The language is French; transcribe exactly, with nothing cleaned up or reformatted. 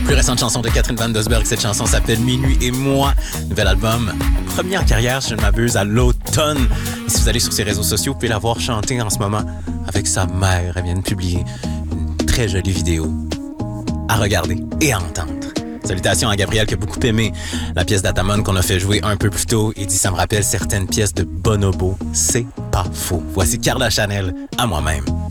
Plus récente chanson de Catherine Van Dosberg, cette chanson s'appelle Minuit et moi. Nouvel album, première carrière, si je ne m'abuse, à l'automne. Et si vous allez sur ses réseaux sociaux, vous pouvez la voir chanter en ce moment avec sa mère. Elle vient de publier une très jolie vidéo à regarder et à entendre. Salutations à Gabriel qui a beaucoup aimé la pièce d'Atamon qu'on a fait jouer un peu plus tôt. Il dit « Ça me rappelle certaines pièces de Bonobo. C'est pas faux. » Voici Carla Chanel à moi-même.